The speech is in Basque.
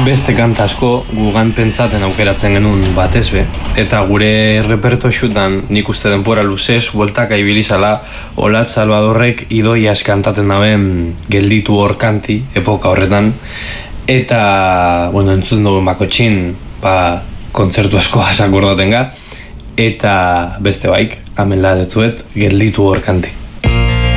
beste kanta asko gugan pentsaten aukeratzen genuen batez be. Eta gure reperto xutan nik uste denpora luzez, bueltaka ibilizala, Olatz Salvadorrek idoiaz kantaten daben gelditu hor kanti, epoka horretan. Eta, bueno, entzuten dugu bakotxin, kontzertu asko asakordaten ga. Eta beste baik, hemen la detzuet, gelditu hor kanti.